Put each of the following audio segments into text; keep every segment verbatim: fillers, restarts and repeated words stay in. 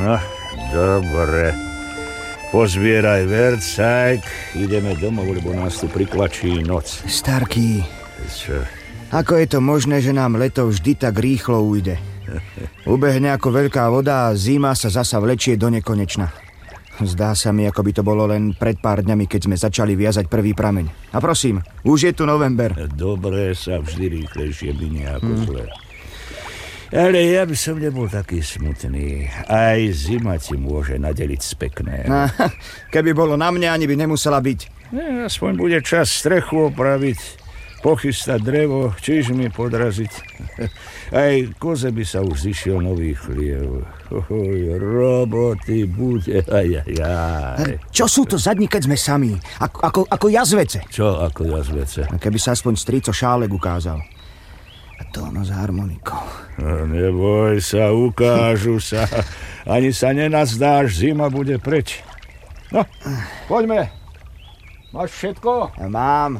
No, dobre. Pozbieraj vercajk, ideme domov, lebo nás tu prikvačí noc. Starký, Čo? ako je to možné, že nám leto vždy tak rýchlo ujde? Ubehne ako veľká voda a zima sa zasa vlečie do nekonečna. Zdá sa mi, ako by to bolo len pred pár dňami, keď sme začali viazať prvý prameň. A prosím, už je tu november. Dobré sa vždy rýchlejšie minie ako mm. zlé. Ale ja by som nebol taký smutný. Aj zima ti môže nadeliť z pekného. No, keby bolo na mne, ani by nemusela byť. Ne, aspoň bude čas strechu opraviť, pochystať drevo, čižmy podraziť. Aj koze by sa už zišiel nový chliev. Oj, roboty bude. Aj, aj, aj. Čo sú to za dni, keď sme sami? Ako, ako, ako jazvece. Čo ako jazvece? Keby sa aspoň strico Šálek ukázal. A to ono s harmonikou. No, neboj sa, ukážu sa. Ani sa nenazdáš, zima bude preč. No, poďme. Máš všetko? Ja mám.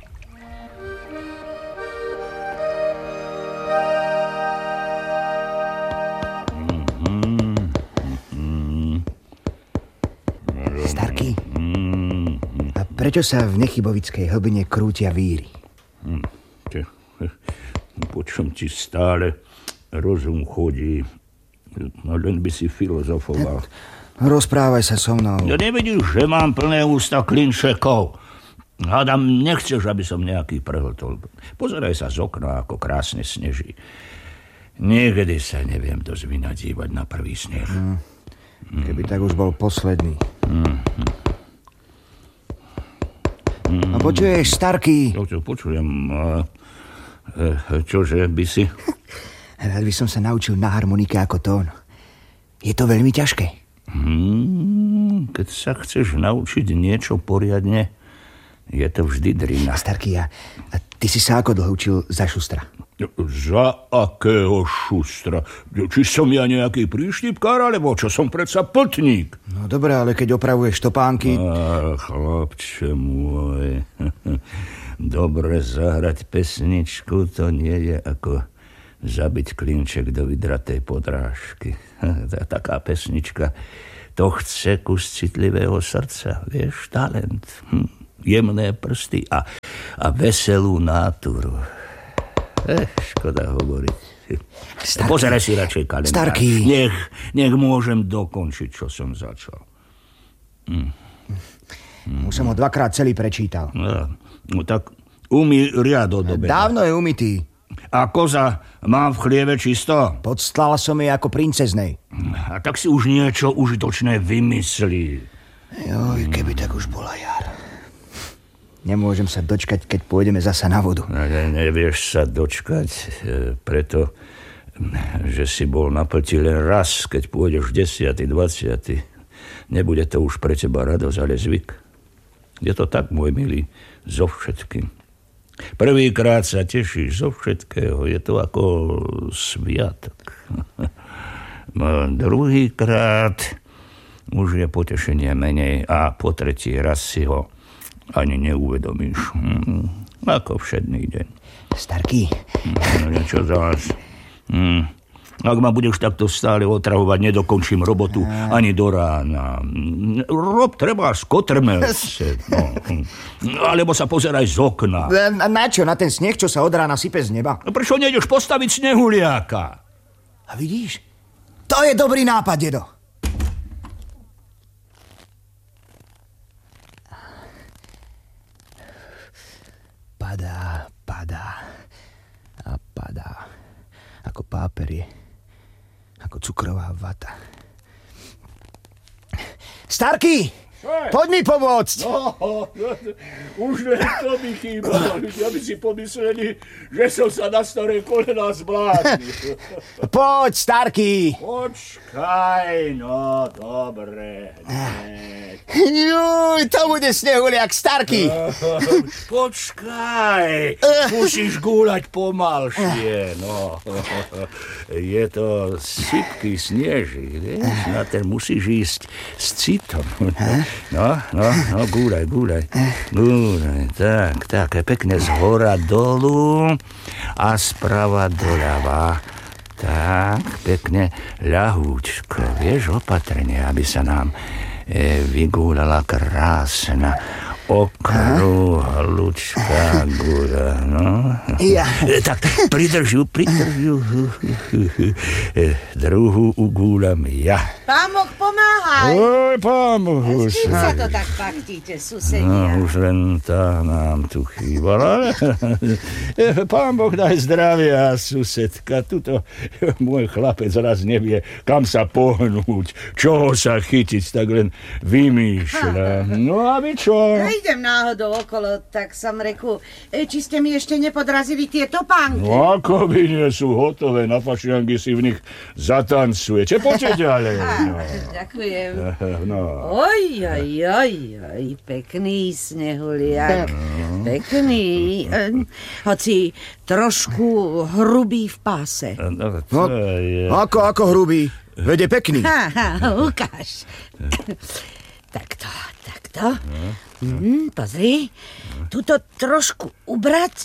Starký, a prečo sa v Nechybovickej hlbine krútia víry? Hm. Po čom ti stále rozum chodí. No len by si filozofoval. Rozprávaj sa so mnou. Ja nevidíš, že mám plné ústa klinčekov. Hádam, nechceš, aby som nejaký prehltol. Pozeraj sa z okna, ako krásne sneží. Niekedy sa neviem dosť vynadívať na prvý sneh. Mm. Keby tak už bol posledný. Mm. Mm. A počuješ, Starký? Čo, čo počujem? Čože by si? Rád by som sa naučil na harmonike ako tón. Je to veľmi ťažké. Hmm, keď sa chceš naučiť niečo poriadne, je to vždy drina. Starký, a, a ty si sa ako dlho učil za šustra? Za akého šustra? Či som ja nejaký príštipkár, alebo čo, som predsa pltník? No dobré, ale keď opravuješ topánky... Á, chlapče môj... Dobre zahrať pesničku, to nie je ako zabiť klinček do vydratej podrážky. Taká pesnička, to chce kus citlivého srdca, vieš, talent, hm, jemné prsty a, a veselú náturu. Eh, škoda hovoriť. Starký. Pozeraj si radšej kalendár. Starký. Nech, nech môžem dokončiť, čo som začal. Hm. Hm. Už som ho dvakrát celý prečítal. No, no tak umý riad od obeda. Dávno je umytý. A koza mám v chlieve čisto? Podstlal som jej ako princeznej. A tak si už niečo užitočné vymyslí. Joj, keby tak už bola jar. Nemôžem sa dočkať, keď pôjdeme zasa na vodu. Ne, nevieš sa dočkať, preto, že si bol na plti len raz, keď pôjdeš desiaty, dvaciaty. Nebude to už pre teba radosť, ale zvyk. Je to tak, môj milý, so všetkým. Prvýkrát sa tešíš zo všetkého, je to ako sviatok. Druhýkrát už je potešenie menej a po tretí raz si ho ani neuvedomíš. Hm, ako všedný deň. Starký. Hm, niečo zás. Hm. Ak ma budeš takto stále otravovať, nedokončím robotu ani do rána. Rob treba skotrmelce. No. Alebo sa pozeraj z okna. Na, na čo? Na ten sneh, čo sa od rána sype z neba? No prečo nejdeš postaviť snehuliaka? A vidíš? To je dobrý nápad, dedo. Padá, padá a padá. Ako páperie. Ako cukrová vata. Starký! Poď mi pomôcť! No, už len to mi chýbalo. Ja by si pomysleli, že som sa na staré kolená zbláznil. Poď, Starký! Počkaj, no, dobre. Juj, to bude snehuliak, Starký! Počkaj, musíš gúľať pomalšie, no. Je to sypký snežík, vieš? Na ten musíš ísť s citom. No, no, no, gúľaj, gúľaj. Gúľaj, tak, tak, pekne z hora dolu a sprava doľava. tak, pekne ľahúčko, vieš, opatrne, aby sa nám e, vygúľala krásna okrúhla ľudská guľa, no. Ja. E, tak, pridrž ju, pridrž ju. E, druhú ugúľam ja. Pán Boh, pomáhaj. Oj, pán Boh. S čím sa to tak pachtíte, susedia? No, už len tá nám tu chýbala. Pán Boh daj zdravia, susedka. Tuto môj chlapec raz nevie, kam sa pohnúť, čoho sa chytiť, tak len vymýšľa. No a vy čo? Ja idem náhodou okolo, tak som reku, či ste mi ešte nepodrazili tie topánky. No ako by nie sú hotové, na fašiangy si v nich zatancujete. Poďte ďalej. No. Ďakujem. No. Oj, oj, oj, oj, pekný snehuliak. Pekný. Ehm, Hoci trošku hrubý v páse. No, No, to je... ako, ako hrubý? Vede pekný. Ha, ha, ukáž. Takto, takto. Mm, pozri. Tuto trošku ubrať.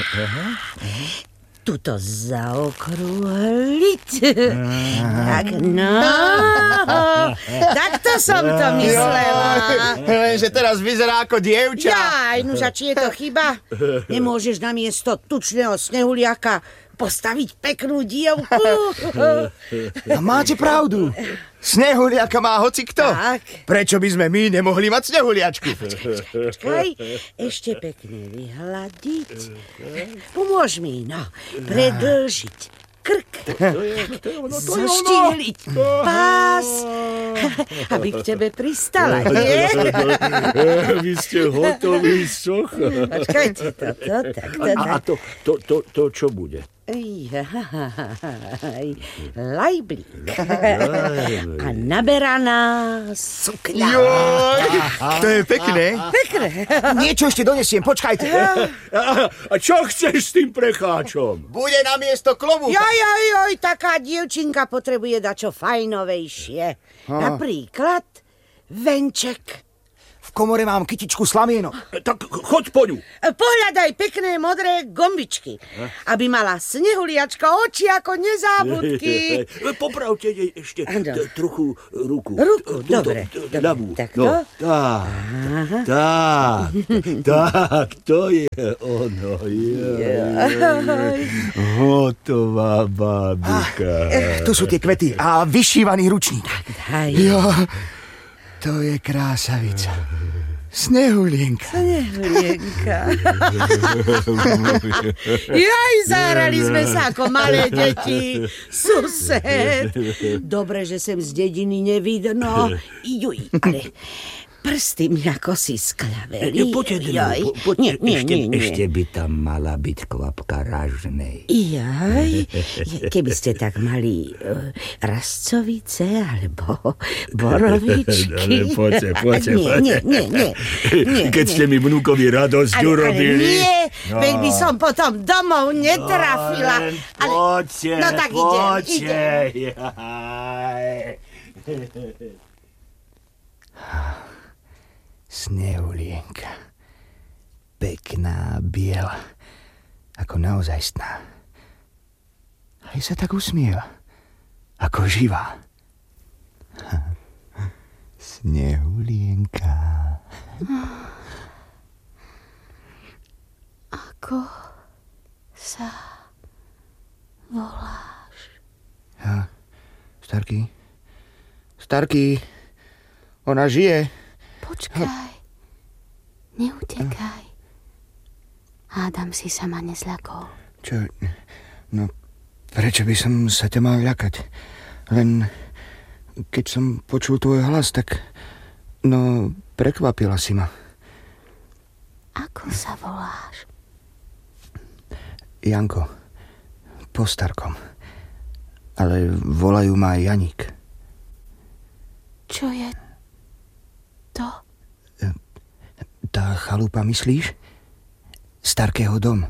Tuto zaokrúhliť. Tak, no. Takto som to myslela. Lenže teraz vyzerá ako dievča. Jaj, nuža, či je to chyba? Nemôžeš namiesto tučného snehuliaka postaviť peknú dievku? A máte pravdu. Snehuliaka má hoci kto. Tak. Prečo by sme my nemohli mať snehuliačku? Počkaj, ešte pekne vyhľadiť. Pomôž mi, no, predĺžiť krk, zoštíhliť pás, aby k tebe pristala, nie? Vy ste hotoví, socha. Počkajte, toto, takto, A tak. to, to, to, to čo bude? Jaj, lajblík a naberaná sukňa. Joj, to je pekné. Pekné. Niečo ešte donesiem, počkajte. A, a čo chceš s tým precháčom? Bude na miesto klobúka. Joj, joj, joj, taká dievčinka potrebuje dačo fajnovejšie. Napríklad venček. V komore mám kytičku slamienok. Tak choď po ňu. Pohľadaj pekné modré gombičky, aby mala snehuliačka oči ako nezábudky. Popravte jej ešte Áno. t- trochu ruku. Ruku, T- dobre, t- dobre. ľavú. Takto? No, tak, tak, tak, to je ono. Jaj. Hotová bábika. Eh, tu sú tie kvety a vyšívaný ručník. Daj. Jo, to je krásavica. Snehulienka. Snehulienka. Jaj, zahrali sme sa ako malé deti. Sused. Dobre, že sem z dediny nevidno. Juj, ale prsty mi ako si skľaveli. Poďte, Jaj. po, poďte, Nie, nie, ešte, nie, nie. ešte by tam mala byť kvapka ražnej. Jaj, keby ste tak mali uh, rastcovice alebo borovičky. No, poďte, poďte, nie, poďte. nie, nie, nie, nie. Keď ste mi vnúkovi radosť ale, ale urobili. nie, No. veď by som potom domov netrafila. No, len Ale, poďte, no tak idem, poďte. idem. Snehulienka. Pekná, biela. Ako naozajstná. Aj sa tak usmieva. Ako živá. Snehulienka. Ako sa voláš? Ja, Starký. Starký. Ona žije. Počkaj. Neutekaj. Hádam si sa ma nezľakol. Čo? No, prečo by som sa ťa mal ľakať? Len keď som počul tvoj hlas, tak... No, prekvapila si ma. Ako sa voláš? Janko. Po Starkom. Ale volajú ma aj Janík. Čo je to? Tá chalupa, myslíš? Starkého dom.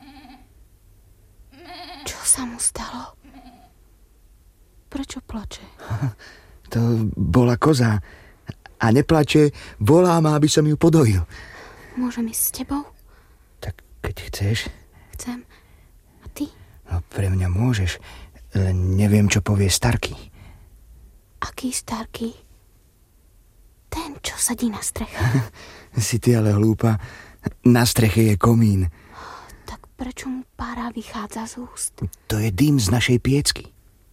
Čo sa mu stalo? Prečo plače? To bola koza. A neplače, volá ma, aby som ju podojil. Môžem ísť s tebou? Tak keď chceš, Chcem. A ty? no pre mňa môžeš. Len neviem, čo povie Starky. Aký Starky? Ten, čo sedí na streche. Si ty ale hlúpa. Na streche je komín. Tak prečo mu pára vychádza z úst? To je dym z našej piecky.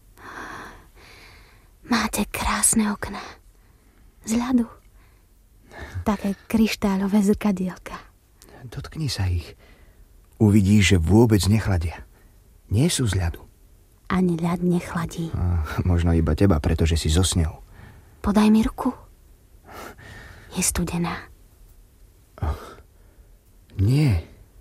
Máte krásne okná. Z ľadu. Také kryštálové zrkadielka. Dotkni sa ich. Uvidíš, že vôbec nechladia. Nie sú z ľadu. Ani ľad nechladí. A možno iba teba, pretože si zo snehou. Podaj mi ruku. Je studená. Oh, nie.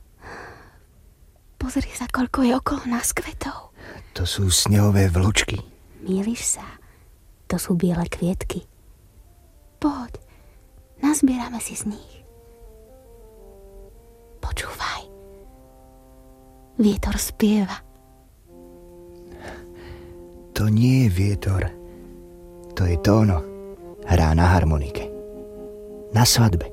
Pozri sa, koľko je okolo nás kvetov. To sú snehové vločky. Mýliš sa. To sú biele kvietky. Poď. Nazbierame si z nich. Počúvaj. Vietor spieva. To nie je vietor. To je Tóno. Hrá na harmonike. Na svadbe.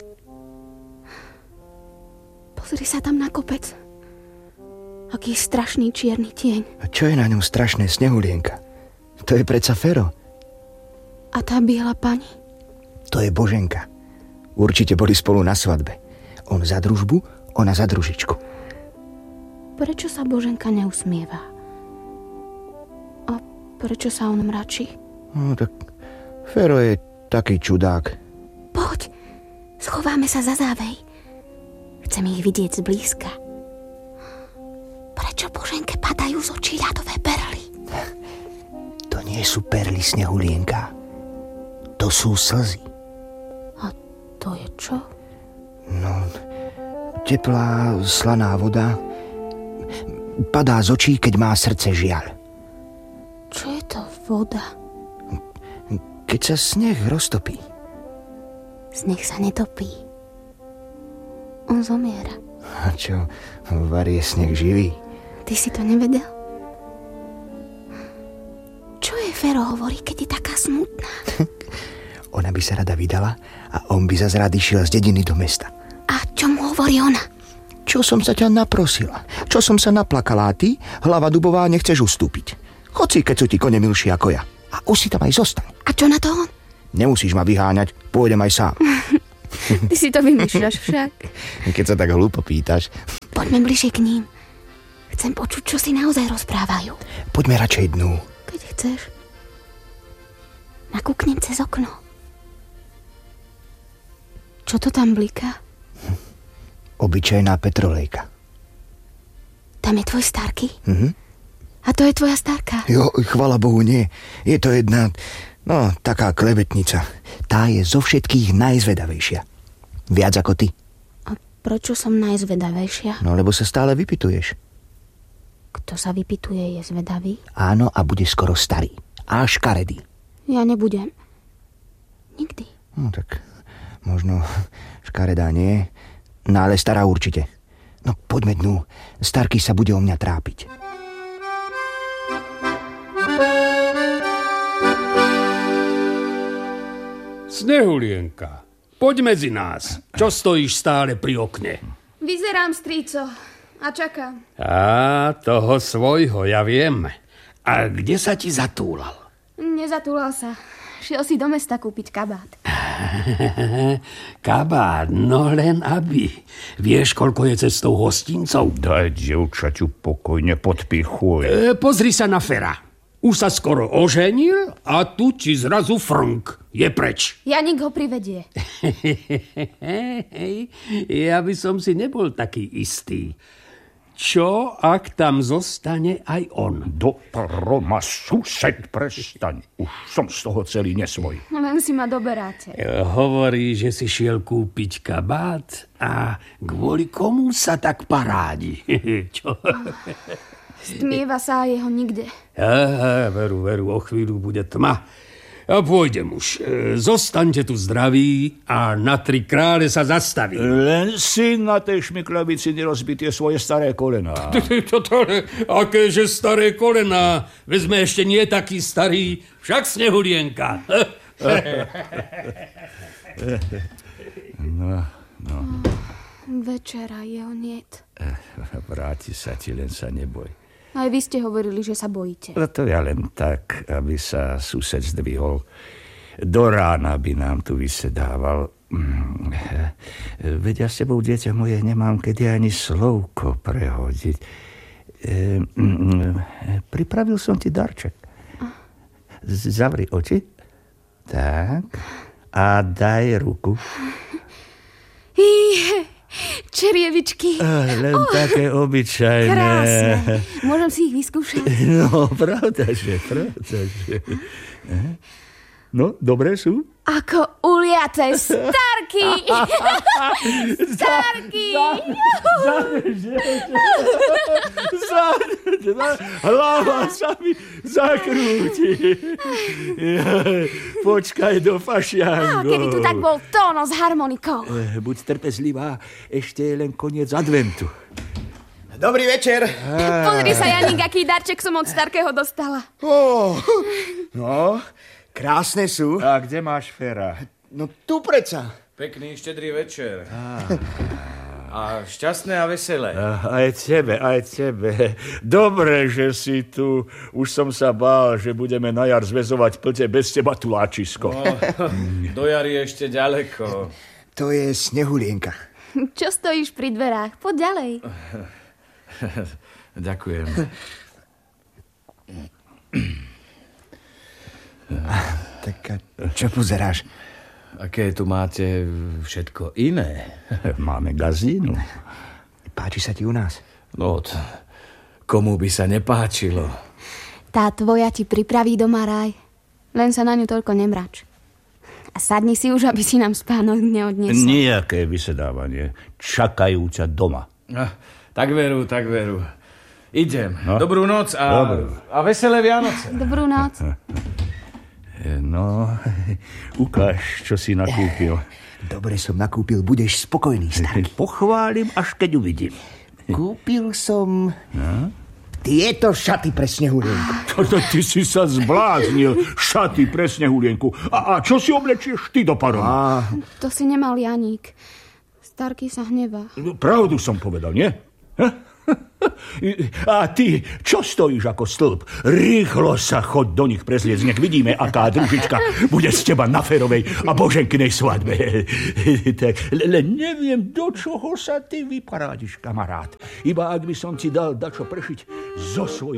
Pozri sa tam na kopec. Aký strašný čierny tieň. A čo je na ňom strašné, Snehulienka? To je predsa Fero. A tá biela pani? To je Boženka. Určite boli spolu na svadbe. On za družbu, ona za družičku. Prečo sa Boženka neusmieva? A prečo sa on mračí? No tak Fero je taký čudák. Poď, schováme sa za závej. Chcem ich vidieť zblízka. Prečo Boženke padajú z očí ľadové perly? To nie sú perly, Snehulienka. To sú slzy. A to je čo? No, teplá, slaná voda padá z očí, keď má srdce žiaľ. Čo je to voda? Keď sa sneh roztopí. Sneh sa netopí. On zomiera. A čo, varie sneh živý? Ty si to nevedel? Čo je Fero hovorí, keď je taká smutná? Ona by sa rada vydala a on by zas rád išiel z dediny do mesta. A čo mu hovorí ona? Čo som sa ťa naprosila? Čo som sa naplakala a ty, hlava dubová, nechceš ustúpiť? Chod si, keď sú ti kone milší ako ja. A už si tam aj zostaň. A čo na to on? Nemusíš ma vyháňať, pôjdem aj sám. Ty si to vymýšľaš však. Keď sa tak hlúpo pýtaš. Poďme bližšie k ním. Chcem počuť, čo si naozaj rozprávajú. Poďme radšej dnu. Keď chceš. Nakúknem cez okno. Čo to tam bliká? Obyčajná petrolejka. Tam je tvoj Starky? Mhm. A to je tvoja Starka? Jo, chvala Bohu, nie. Je to jedna, no, taká klebetnica. Tá je zo všetkých najzvedavejšia. Viac ako ty. A prečo som najzvedavejšia? No, lebo sa stále vypytuješ. Kto sa vypytuje, je zvedavý? Áno, a bude skoro starý. A škaredý. Ja nebudem. Nikdy. No, tak možno škaredá nie, no ale stará určite. No, poďme dnu. Starky sa bude o mňa trápiť. Snehulienka, poď medzi nás. Čo stojíš stále pri okne? Vyzerám, strýco, a čakám. Á, toho svojho, ja viem. A kde sa ti zatúlal? Nezatúlal sa. Šiel si do mesta kúpiť kabát. Kabát, no len aby. Vieš, koľko je cestou hostincov? Daj dievčaťu pokojne, podpichuj. E, pozri sa na Fera. Už sa skoro oženil a tu ti zrazu frnk. Je preč. Janik ho privedie. Ja by som si nebol taký istý. Čo, ak tam zostane aj on? Do proma, sused, prestaň. Už som z toho celý nesvoj. Len si ma doberáte. Hovorí, že si šiel kúpiť kabát a kvôli komu sa tak parádi? Čo? Stmieva sa a jeho nikde. Aha, veru, veru, o chvíľu bude tma. A pôjdem už. Zostaňte tu zdraví a na tri krále sa zastaví. Len si na tej šmiklavici nerozbí tie svoje staré kolená. Akéže staré kolená? Veď sme ešte nie takí starí. Však Snehulienka. No, no. Večera jeho niet. Vráti sa ti, len sa neboj. A Aj vy ste hovorili, že sa bojíte. No to ja len tak, aby sa sused zdvihol. Do rána by nám tu vysedával. Veď ja s tebou, dieťa moje, nemám kedy ani slovko prehodiť. E, pripravil som ti darček. Zavri oči. Tak. A daj ruku. Iye. Čerievičky. Len oh, také obyčajné. Krásne. Môžem si ich vyskúšať? No, pravda, že, pravda, že. No, dobré sú? Ako uliaté starky. Starky. Hlava sa mi zakrúti. Počkaj do fašiango. Keby tu tak bol tóno s harmonikou. Buď trpezlivá, ešte je len koniec adventu. Dobrý večer. Pozri sa, Janík, aký darček som od starkého dostala. Oh, no, krásne sú. A kde máš Fera? No tu predsa. Pekný, štedrý večer. A šťastné a veselé. Aj tebe, aj tebe. Dobre, že si tu. Už som sa bál, že budeme na jar zväzovať plte bez teba tuláčisko. No, do jary ešte ďaleko. To je Snehulienka. Čo stojíš pri dverách? Poď ďalej. Ďakujem. Tak čo pozeráš? Aké tu máte všetko iné? Máme gazínu. Páči sa ti u nás? No, t- komu by sa nepáčilo? Tá tvoja ti pripraví doma ráj. Len sa na ňu toľko nemrač. A sadni si už, aby si nám spánok neodniesol. Nijaké vysedávanie. Čakajú ťa doma. Ah, tak veru, tak veru. Idem. No. Dobrú noc a, a veselé Vianoce. Dobrú noc. No, ukáž, čo si nakúpil. Dobre som nakúpil, budeš spokojný, starý. Pochválim, až keď uvidím. Kúpil som no? tieto šaty pre Snehulienku. Ty si sa zbláznil, šaty pre Snehulienku. A, a čo si oblečieš ty do parom? A... To si nemal Janík. Starky sa hnevá. Pravdu som povedal, nie? A ty, čo stojíš ako stĺp? Rýchlo sa choď do nich prezliec, nech vidíme, aká družička bude z teba na Ferovej a Boženkinej svadbe. Tak, len neviem, do čoho sa ty vyparádiš, kamarát. Iba ak by som ti dal dačo pršiť zo svojho